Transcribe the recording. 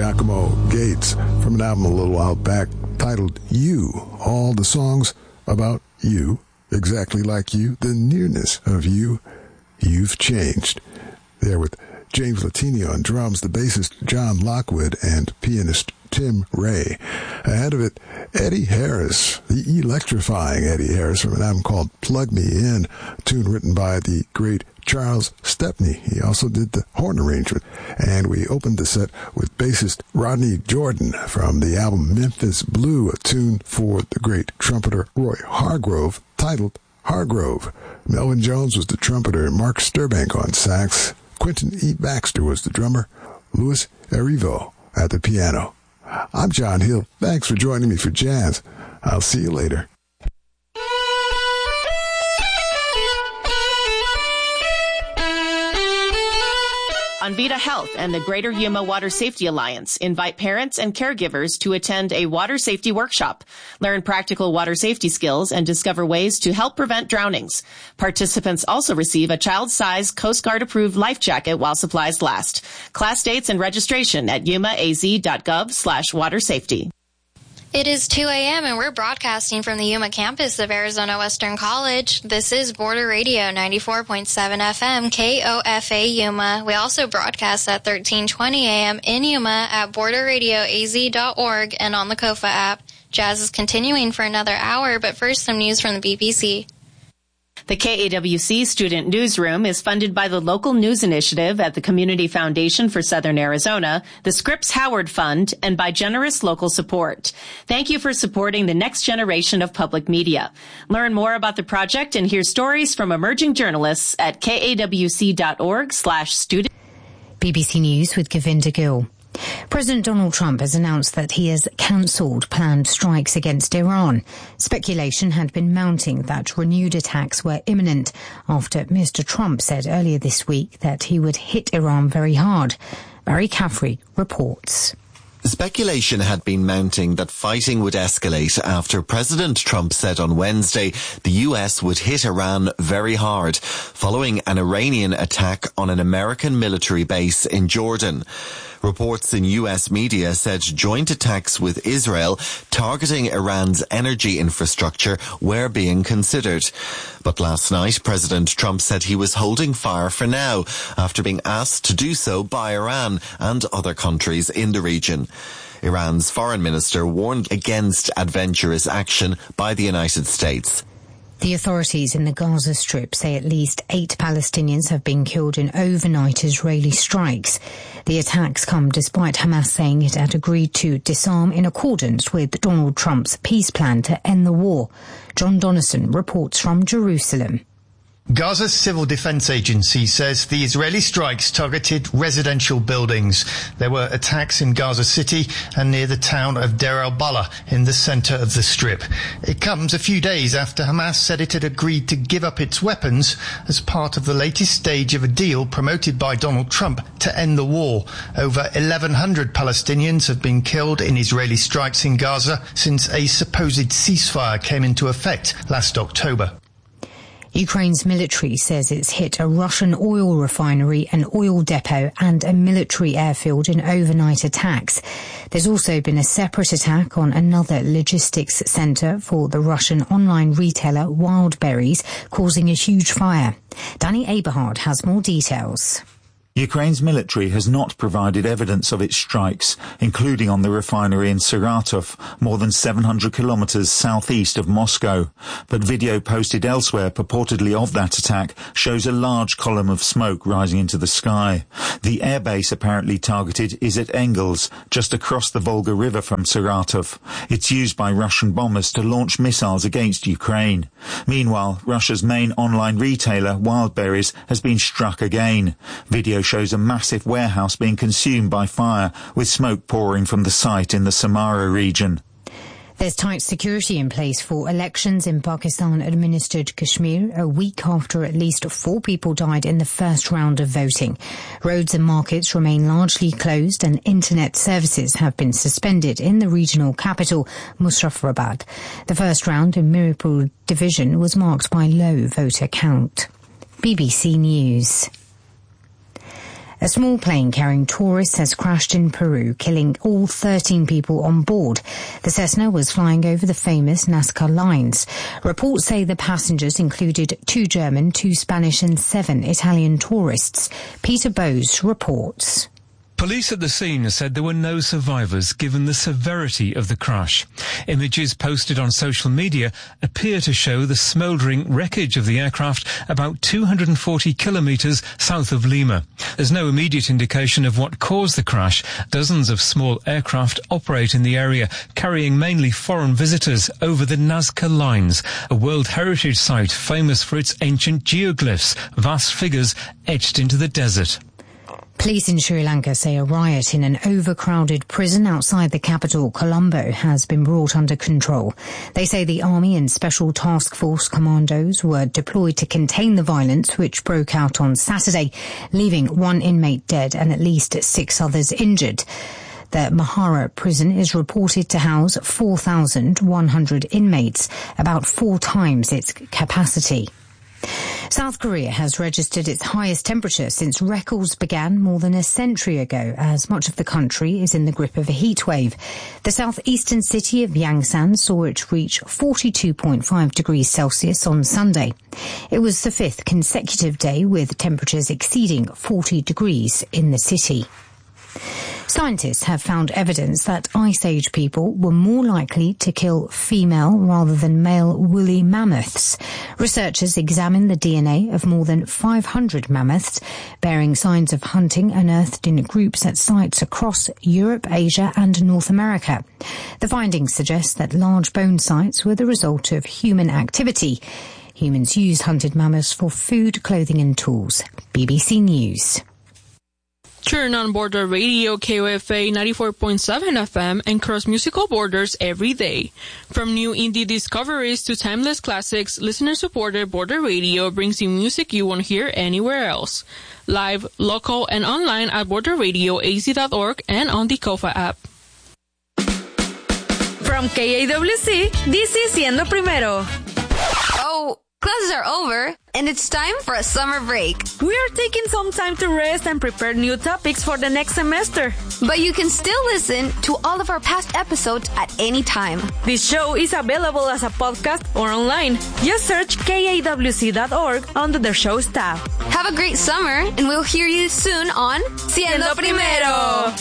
Giacomo Gates from an album a little while back titled You. All the songs about you, exactly like you, the nearness of you. You've changed. There with James Latini on drums, the bassist John Lockwood, and pianist Tim Ray. Ahead of it, Eddie Harris, the electrifying Eddie Harris from an album called Plug Me In, a tune written by the great Charles Stepney. He also did the horn arrangement. And we opened the set with bassist Rodney Jordan from the album Memphis Blue, a tune for the great trumpeter Roy Hargrove titled Hargrove. Melvin Jones was the trumpeter, Mark Sturbank on sax. Quentin E. Baxter was the drummer. Louis Erivo at the piano. I'm John Hill. Thanks for joining me for Jazz. I'll see you later. Envita Health and the Greater Yuma Water Safety Alliance invite parents and caregivers to attend a water safety workshop, learn practical water safety skills, and discover ways to help prevent drownings. Participants also receive a child-sized Coast Guard-approved life jacket while supplies last. Class dates and registration at yumaaz.gov/watersafety. It is 2 a.m. and we're broadcasting from the Yuma campus of Arizona Western College. This is Border Radio 94.7 FM, KOFA Yuma. We also broadcast at 1320 a.m. in Yuma at borderradioaz.org and on the KOFA app. Jazz is continuing for another hour, but first some news from the BBC. The KAWC Student Newsroom is funded by the Local News Initiative at the Community Foundation for Southern Arizona, the Scripps Howard Fund, and by generous local support. Thank you for supporting the next generation of public media. Learn more about the project and hear stories from emerging journalists at kawc.org/student. BBC News with Govinda Gill. President Donald Trump has announced that he has cancelled planned strikes against Iran. Speculation had been mounting that renewed attacks were imminent after Mr. Trump said earlier this week that he would hit Iran very hard. Barry Caffrey reports. Speculation had been mounting that fighting would escalate after President Trump said on Wednesday the US would hit Iran very hard following an Iranian attack on an American military base in Jordan. Reports in US media said joint attacks with Israel targeting Iran's energy infrastructure were being considered. But last night, President Trump said he was holding fire for now after being asked to do so by Iran and other countries in the region. Iran's foreign minister warned against adventurous action by the United States. The authorities in the Gaza Strip say at least 8 Palestinians have been killed in overnight Israeli strikes. The attacks come despite Hamas saying it had agreed to disarm in accordance with Donald Trump's peace plan to end the war. John Donnison reports from Jerusalem. Gaza's Civil Defense Agency says the Israeli strikes targeted residential buildings. There were attacks in Gaza City and near the town of Deir al-Balah in the center of the Strip. It comes a few days after Hamas said it had agreed to give up its weapons as part of the latest stage of a deal promoted by Donald Trump to end the war. Over 1,100 Palestinians have been killed in Israeli strikes in Gaza since a supposed ceasefire came into effect last October. Ukraine's military says it's hit a Russian oil refinery, an oil depot and a military airfield in overnight attacks. There's also been a separate attack on another logistics centre for the Russian online retailer Wildberries, causing a huge fire. Danny Aberhard has more details. Ukraine's military has not provided evidence of its strikes, including on the refinery in Saratov, more than 700 kilometres southeast of Moscow. But video posted elsewhere purportedly of that attack shows a large column of smoke rising into the sky. The airbase apparently targeted is at Engels, just across the Volga River from Saratov. It's used by Russian bombers to launch missiles against Ukraine. Meanwhile, Russia's main online retailer, Wildberries, has been struck again. Video shows a massive warehouse being consumed by fire, with smoke pouring from the site in the Samara region. There's tight security in place for elections in Pakistan-administered Kashmir a week after at least 4 people died in the first round of voting. Roads and markets remain largely closed and internet services have been suspended in the regional capital, Muzaffarabad. The first round in Mirpur division was marked by low voter count. BBC News. A small plane carrying tourists has crashed in Peru, killing all 13 people on board. The Cessna was flying over the famous Nazca lines. Reports say the passengers included 2 German, 2 Spanish and 7 Italian tourists. Peter Bowes reports. Police at the scene said there were no survivors given the severity of the crash. Images posted on social media appear to show the smouldering wreckage of the aircraft about 240 kilometres south of Lima. There's no immediate indication of what caused the crash. Dozens of small aircraft operate in the area, carrying mainly foreign visitors over the Nazca Lines, a World Heritage Site famous for its ancient geoglyphs, vast figures etched into the desert. Police in Sri Lanka say a riot in an overcrowded prison outside the capital, Colombo, has been brought under control. They say the Army and Special Task Force commandos were deployed to contain the violence which broke out on Saturday, leaving 1 inmate dead and at least 6 others injured. The Mahara prison is reported to house 4,100 inmates, about 4 times its capacity. South Korea has registered its highest temperature since records began more than a century ago, as much of the country is in the grip of a heat wave. The southeastern city of Yangsan saw it reach 42.5 degrees Celsius on Sunday. It was the 5th consecutive day with temperatures exceeding 40 degrees in the city. Scientists have found evidence that Ice Age people were more likely to kill female rather than male woolly mammoths. Researchers examined the DNA of more than 500 mammoths, bearing signs of hunting unearthed in groups at sites across Europe, Asia and North America. The findings suggest that large bone sites were the result of human activity. Humans used hunted mammoths for food, clothing and tools. BBC News. Turn on Border Radio KOFA 94.7 FM and cross musical borders every day. From new indie discoveries to timeless classics, listener-supported Border Radio brings you music you won't hear anywhere else. Live, local, and online at borderradioaz.org and on the KOFA app. From KAWC, this is Siendo Primero. Oh, classes are over, and it's time for a summer break. We are taking some time to rest and prepare new topics for the next semester. But you can still listen to all of our past episodes at any time. This show is available as a podcast or online. Just search KAWC.org under the show's tab. Have a great summer, and we'll hear you soon on Siendo Primero.